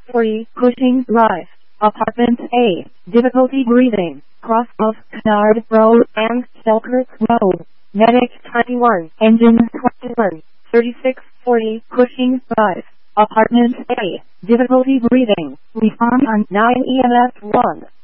3640 Cushing Drive, Apartment A. Difficulty breathing, cross of Canard Road and Selkirk Road. Medic 21, Engine 21, 3640 Cushing Drive, Apartment A. Difficulty breathing, respond on 9 EMS 1.